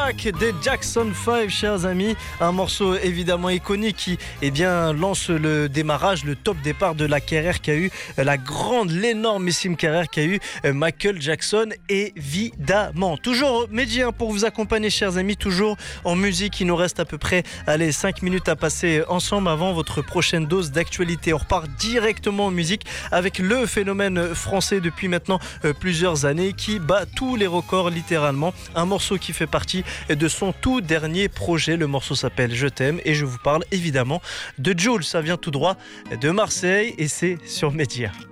Back des Jackson 5, chers amis. Un morceau évidemment iconique qui lance le démarrage, le top départ de la carrière qu'a eu l'énormissime carrière qu'a eu Michael Jackson, évidemment. Toujours Mehdi pour vous accompagner, chers amis, toujours en musique. Il nous reste à peu près 5 minutes à passer ensemble avant votre prochaine dose d'actualité. On repart directement en musique avec le phénomène français depuis maintenant plusieurs années qui bat tous les records littéralement. Un morceau qui fait partie de son tout dernier projet. Le morceau s'appelle Je t'aime et je vous parle évidemment de Jul. Ça vient tout droit de Marseille et c'est sur Média.